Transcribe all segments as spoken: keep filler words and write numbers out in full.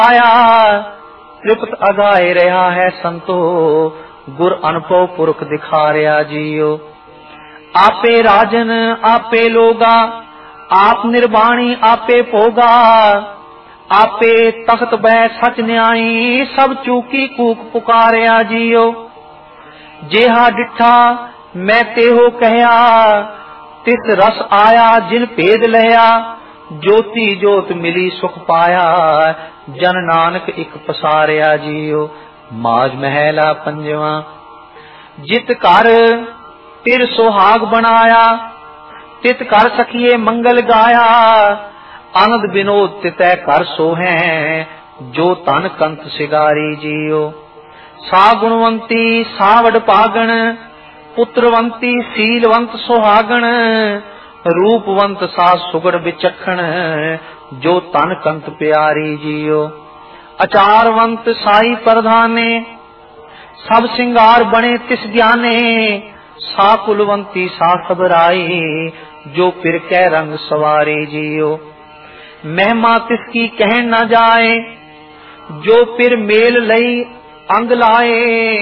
आया तृप्त अगाए रहा है संतो, गुर अनुभव पुरख दिखा रहा जियो। आपे राजन आपे लोगा, आप निर्वाणी आपे भोगा, आपे तख्त बै सच न्याई, सब चूकी कूक पुकारिया जियो। जेहा डिठा मैं तेहो कहया, तिस रस आया जिन भेद लया, ज्योति जोत मिली सुख पाया, जन नानक इक पसारिया जियो। माज महला पंजवा। जित कर तिर सुहाग बनाया, तित कर सखिए मंगल गाया, आनंद विनोद तितै कर सोहै, जो तन कंत सिगारी जियो। सा गुणवंती सा वडभागण, पुत्रवंती सीलवंत सुहागण, रूपवंत सा सुगड़ विचखण, जो तन कंत प्यारी जियो। अचारवंत साई प्रधाने, सब सिंगार बने तिस ज्ञाने, सा कुलवंती सा सबराई, जो फिर कै रंग सवारी जियो। महिमा तिसकी कह न जाए, जो फिर मेल लई अंग लाए,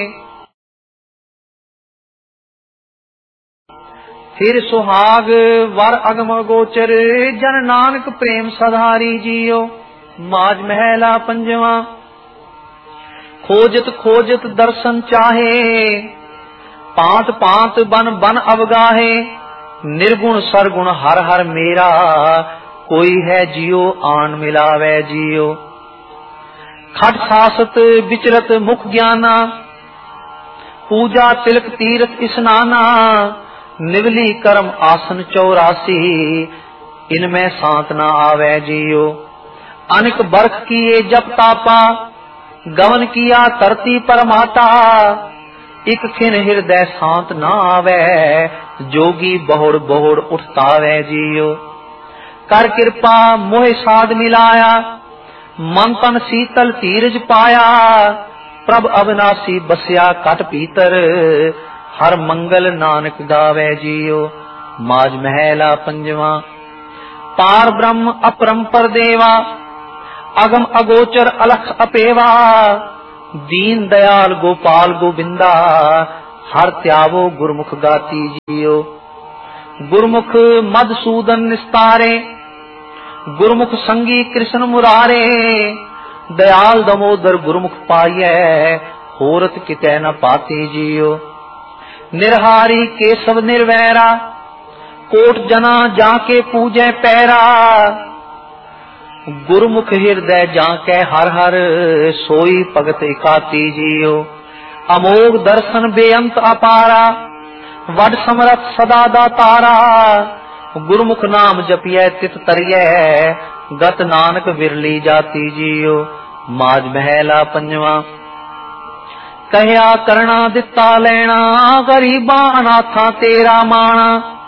फिर सुहाग वर अगम गोचर, जन नानक प्रेम सधारी जियो। माज महला पंजवा। खोजत खोजत दर्शन चाहे, पांत पांत बन बन अवगाहे, निर्गुण सरगुण हर हर मेरा, कोई है जियो आन मिलावे जियो। खट सासत विचरत मुख ज्ञाना, पूजा तिलक तीर्थ स्नाना, निवली कर्म आसन चौरासी, इनमें सांत न आवे जियो। अनेक बरख किए जप तापा, गवन किया धरती पर माता, इक खिन हृदय शांत न आवे, जोगी बहुड़ बहुड़ उठतावे जियो। कर कृपा मोह साध मिलाया, मन तन शीतल धीरज पाया, प्रभ अविनाशी बसिया कट भीतर, हर मंगल नानक गावे जियो। माज महला पंजवा। पार ब्रह्म अपरंपर देवा, अगम अगोचर अलख अपेवा, दीन दयाल गोपाल गोविंदा, हर त्यावो गुरमुख गाती जियो। गुरमुख मधुसूदन निस्तारे, गुरमुख संगी कृष्ण मुरारे, दयाल दमोदर गुरमुख पाइये, होरत कितै न पाती जियो। निर्हारी केशव निर्वैरा, कोट जना जाके पूजै पैरा, गुरमुख हृदय जाके हर हर, सोई भगत एकाती जियो। अमोघ दर्शन बेअंत अपारा, वड समरथ सदा दातारा, गुरमुख नाम जपिए तित तरिए, गत नानक विरली जाती जियो। माज महला पंजवा। कहया करना दिता लेना, गरीबा अनाथा तेरा माना,